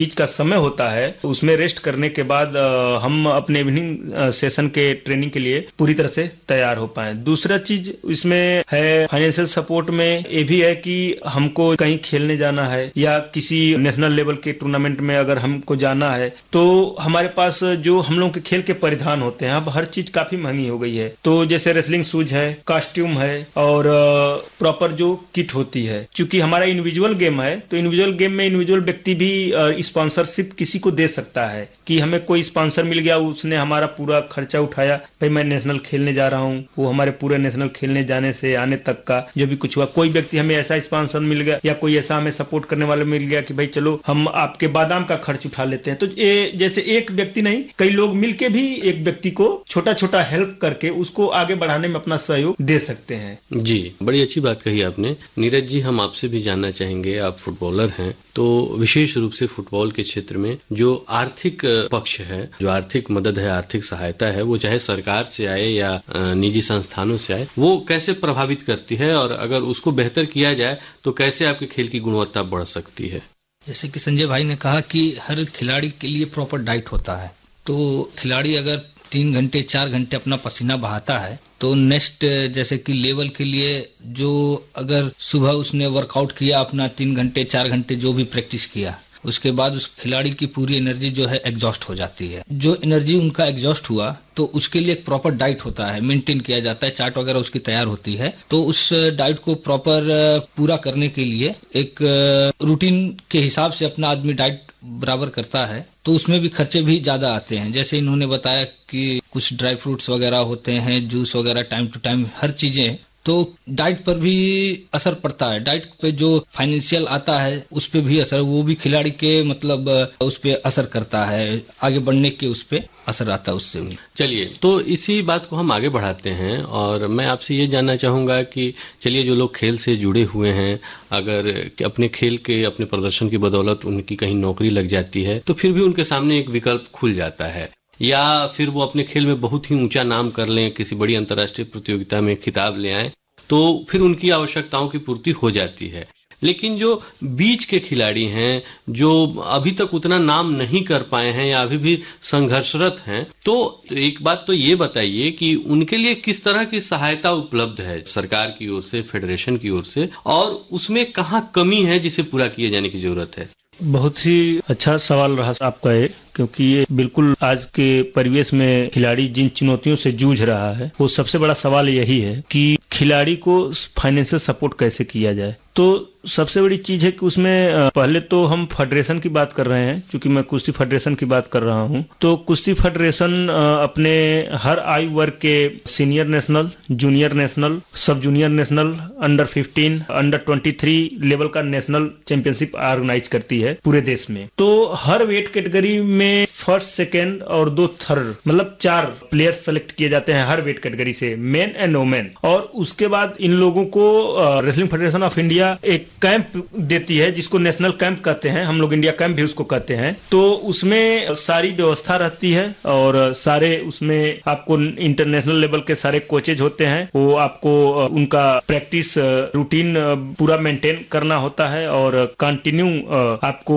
बीच का समय होता है उसमें रेस्ट करने के बाद हम अपने इवनिंग सेशन के ट्रेनिंग के लिए पूरी तरह से तैयार हो पाए। दूसरा चीज इसमें है फाइनेंशियल सपोर्ट में ये भी है कि हमको कहीं खेलने जाना है या किसी नेशनल लेवल के टूर्नामेंट में अगर हमको जाना है तो हमारे पास जो हम लोग के खेल के परिधान होते हैं, अब हर चीज काफी महंगी हो गई है। तो जैसे रेसलिंग शूज है, कॉस्ट्यूम है और प्रॉपर जो किट होती है। चूंकि हमारा इंडिविजुअल गेम है तो इंडिविजुअल गेम में इंडिविजुअल व्यक्ति भी स्पॉन्सरशिप किसी को दे सकता है कि हमें कोई स्पॉन्सर मिल गया, उसने हमारा पूरा खर्चा उठाया, भाई मैं नेशनल खेलने जा रहा हूँ, वो हमारे पूरे नेशनल खेलने जाने से आने तक का जो भी कुछ हुआ। कोई व्यक्ति हमें ऐसा स्पॉन्सर मिल गया या कोई ऐसा हमें सपोर्ट करने वाला मिल गया कि भाई चलो हम आपके बादाम का खर्च उठा लेते हैं। तो ये जैसे एक व्यक्ति नहीं, कई लोग मिलके भी एक व्यक्ति को छोटा छोटा हेल्प करके उसको आगे बढ़ाने में अपना सहयोग दे सकते हैं। जी, बड़ी अच्छी बात कही आपने। नीरज जी, हम आपसे भी जानना चाहेंगे, आप फुटबॉलर हैं, तो विशेष रूप से फुटबॉल के क्षेत्र में जो आर्थिक पक्ष है, जो आर्थिक मदद है, आर्थिक सहायता है, वो चाहे सरकार से आए या निजी संस्थानों से आए, वो कैसे प्रभावित करती है और अगर उसको बेहतर किया जाए तो कैसे आपके खेल की गुणवत्ता बढ़ सकती है? जैसे कि संजय भाई ने कहा कि हर खिलाड़ी के लिए प्रॉपर डाइट होता है, तो खिलाड़ी अगर 3 घंटे 4 घंटे अपना पसीना बहाता है तो नेक्स्ट जैसे कि लेवल के लिए जो अगर सुबह उसने वर्कआउट किया अपना 3 घंटे 4 घंटे जो भी प्रैक्टिस किया, उसके बाद उस खिलाड़ी की पूरी एनर्जी जो है एग्जॉस्ट हो जाती है। जो एनर्जी उनका एग्जॉस्ट हुआ तो उसके लिए एक प्रॉपर डाइट होता है, मेंटेन किया जाता है, चार्ट वगैरह उसकी तैयार होती है। तो उस डाइट को प्रॉपर पूरा करने के लिए एक रूटीन के हिसाब से अपना आदमी डाइट बराबर करता है, तो उसमें भी खर्चे भी ज्यादा आते हैं। जैसे इन्होंने बताया कि कुछ ड्राई फ्रूट्स वगैरह होते हैं, जूस वगैरह टाइम टू टाइम हर चीजें, तो डाइट पर भी असर पड़ता है। डाइट पे जो फाइनेंशियल आता है उस पे भी असर, वो भी खिलाड़ी के मतलब उस पे असर करता है, आगे बढ़ने के उस पे असर आता है उससे भी। चलिए, तो इसी बात को हम आगे बढ़ाते हैं और मैं आपसे ये जानना चाहूंगा कि चलिए, जो लोग खेल से जुड़े हुए हैं, अगर अपने खेल के अपने प्रदर्शन की बदौलत उनकी कहीं नौकरी लग जाती है तो फिर भी उनके सामने एक विकल्प खुल जाता है, या फिर वो अपने खेल में बहुत ही ऊंचा नाम कर लें, किसी बड़ी अंतर्राष्ट्रीय प्रतियोगिता में खिताब ले आए, तो फिर उनकी आवश्यकताओं की पूर्ति हो जाती है। लेकिन जो बीच के खिलाड़ी हैं, जो अभी तक उतना नाम नहीं कर पाए हैं या अभी भी संघर्षरत हैं, तो एक बात तो ये बताइए कि उनके लिए किस तरह की सहायता उपलब्ध है सरकार की ओर से, फेडरेशन की ओर से, और उसमें कहाँ कमी है जिसे पूरा किए जाने की जरूरत है? बहुत ही अच्छा सवाल रहा आपका ये, क्योंकि ये बिल्कुल आज के परिवेश में खिलाड़ी जिन चुनौतियों से जूझ रहा है वो सबसे बड़ा सवाल यही है कि खिलाड़ी को फाइनेंशियल सपोर्ट कैसे किया जाए। तो सबसे बड़ी चीज है कि उसमें पहले तो हम फेडरेशन की बात कर रहे हैं, क्योंकि मैं कुश्ती फेडरेशन की बात कर रहा हूं। तो कुश्ती फेडरेशन अपने हर आयु वर्ग के सीनियर नेशनल, जूनियर नेशनल, सब junior national, under 15, under 23 level का नेशनल चैंपियनशिप ऑर्गेनाइज करती है पूरे देश में। तो हर वेट कैटेगरी में फर्स्ट, सेकेंड और 2 थर्ड, मतलब 4 प्लेयर सेलेक्ट किए जाते हैं हर वेट कैटेगरी से, मेन एंड वोमेन। और उसके बाद इन लोगों को रेसलिंग फेडरेशन ऑफ इंडिया एक कैंप देती है जिसको नेशनल कैंप कहते हैं, हम लोग इंडिया कैंप भी उसको कहते हैं। तो उसमें सारी व्यवस्था रहती है और सारे उसमें आपको इंटरनेशनल लेवल के सारे कोचेज होते हैं, वो आपको उनका प्रैक्टिस रूटीन पूरा मेंटेन करना होता है और कंटिन्यू आपको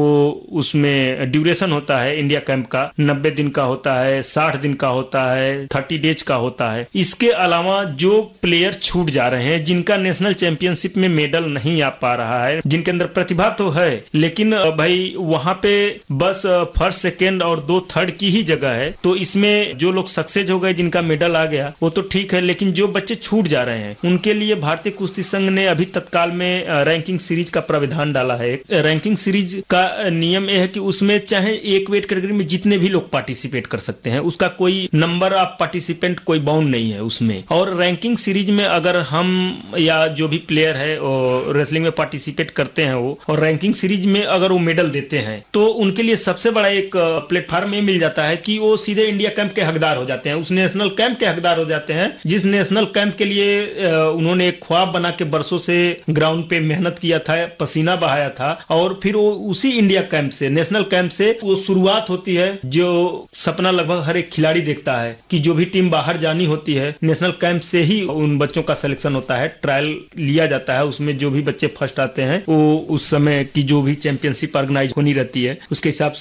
उसमें ड्यूरेशन होता है इंडिया कैंप का, 90 दिन का होता है, 60 दिन का होता है, 30 डेज का होता है। इसके अलावा जो प्लेयर छूट जा रहे हैं, जिनका नेशनल चैंपियनशिप में मेडल नहीं आ पा रहा है, जिनके अंदर प्रतिभा तो है लेकिन भाई वहां पे बस फर्स्ट, सेकेंड और 2 थर्ड की ही जगह है, तो इसमें जो लोग सक्सेस हो गए, जिनका मेडल आ गया वो तो ठीक है, लेकिन जो बच्चे छूट जा रहे हैं उनके लिए भारतीय कुश्ती संघ ने अभी तत्काल में रैंकिंग सीरीज का प्राविधान डाला है। रैंकिंग सीरीज का नियम यह है कि उसमें चाहे एक वेट कैटेगरी में जितने भी लोग पार्टिसिपेट कर सकते हैं, उसका कोई नंबर ऑफ पार्टिसिपेंट कोई बाउंड नहीं है उसमें। और रैंकिंग सीरीज में अगर हम या जो भी प्लेयर है रेसलिंग में पार्टिसिपेट करते हैं वो, और रैंकिंग सीरीज में अगर वो मेडल देते हैं तो उनके लिए सबसे बड़ा एक प्लेटफॉर्म ये मिल जाता है कि वो सीधे इंडिया कैंप के हकदार हो जाते हैं, उस नेशनल कैंप के हकदार हो जाते हैं जिस नेशनल कैंप के लिए उन्होंने एक ख्वाब बना के बरसों से ग्राउंड पे मेहनत किया था, पसीना बहाया था, और फिर वो उसी इंडिया कैंप से, नेशनल कैंप से वो शुरुआत होती है। जो सपना लगभग हर एक खिलाड़ी देखता है कि जो भी टीम बाहर जानी होती है, नेशनल कैंप से ही उन बच्चों का सिलेक्शन होता है, ट्रायल लिया जाता है, उसमें जो भी बच्चे फर्स्ट आते हैं वो उस समय की जो भी चैंपियनशिप ऑर्गेनाइज होनी रहती है उसके हिसाब से